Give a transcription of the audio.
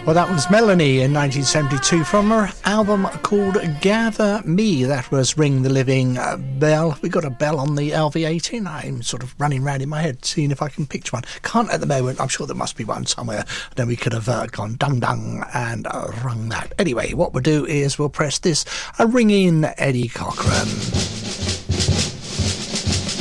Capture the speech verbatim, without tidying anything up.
Well, that was Melanie in nineteen seventy-two from her album called Gather Me. That was Ring the Living Bell. We got a bell on the L V eighteen. I'm sort of running around in my head seeing if I can picture one. Can't at the moment. I'm sure there must be one somewhere. Then we could have uh, gone dung dung and uh, rung that. Anyway, what we'll do is we'll press this, a ring in Eddie Cochran.